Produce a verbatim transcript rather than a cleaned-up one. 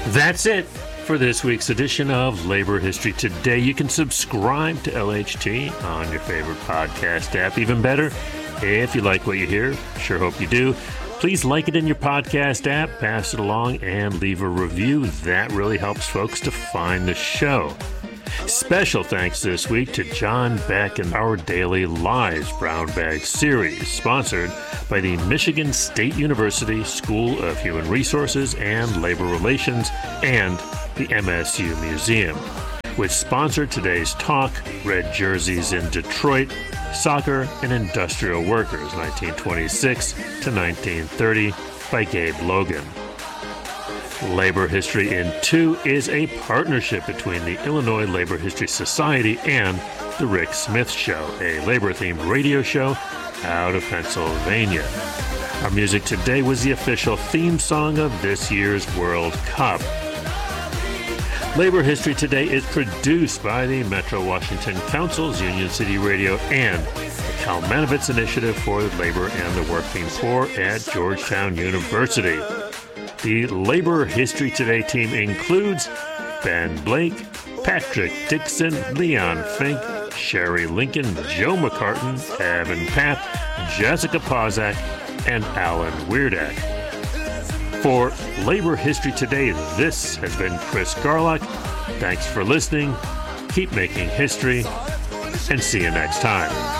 That's it for this week's edition of Labor History Today. You can subscribe to L H T on your favorite podcast app. Even better, if you like what you hear, sure hope you do, please like it in your podcast app, pass it along, and leave a review. That really helps folks to find the show. Special thanks this week to John Beck and Our Daily Lives Brown Bag series, sponsored by the Michigan State University School of Human Resources and Labor Relations and the M S U Museum, which sponsored today's talk, Red Jerseys in Detroit, Soccer and Industrial Workers, nineteen twenty-six to nineteen thirty, by Gabe Logan. Labor History in Two is a partnership between the Illinois Labor History Society and The Rick Smith Show, a labor-themed radio show out of Pennsylvania. Our music today was the official theme song of this year's World Cup. Labor History Today is produced by the Metro Washington Council's Union City Radio and the Kalmanovitz Initiative for Labor and the Working Poor at Georgetown University. The Labor History Today team includes Ben Blake, Patrick Dixon, Leon Fink, Sherry Lincoln, Joe McCartan, Evan Papp, Jessica Pozak, and Alan Weirdak. For Labor History Today, this has been Chris Garlock. Thanks for listening. Keep making history, and see you next time.